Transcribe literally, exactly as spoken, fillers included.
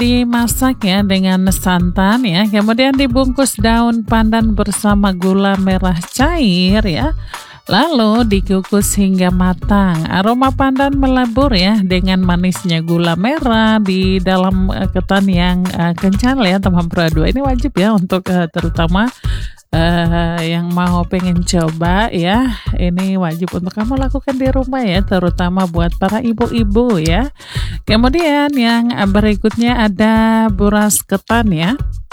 dimasak ya dengan santan ya, kemudian dibungkus daun pandan bersama gula merah cair ya. Lalu dikukus hingga matang. Aroma pandan melebur ya dengan manisnya gula merah di dalam uh, ketan yang uh, kental ya teman berdua. Ini wajib ya untuk uh, terutama uh, yang mau pengen coba ya. Ini wajib untuk kamu lakukan di rumah ya, terutama buat para ibu-ibu ya. Kemudian yang berikutnya ada buras ketan ya.